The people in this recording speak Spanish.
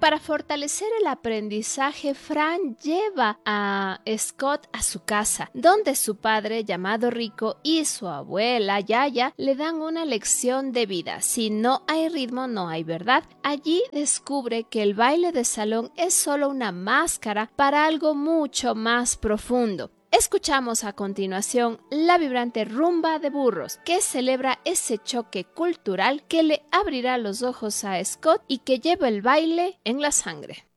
para fortalecer el aprendizaje, Fran lleva a Scott a su casa, donde su padre, llamado Rico, y su abuela, Yaya, le dan una lección de vida. Si no hay ritmo, no hay verdad. Allí descubre que el baile de salón es solo una máscara para algo mucho más profundo. Escuchamos a continuación la vibrante rumba de burros, que celebra ese choque cultural que le abrirá los ojos a Scott y que lleva el baile en la sangre.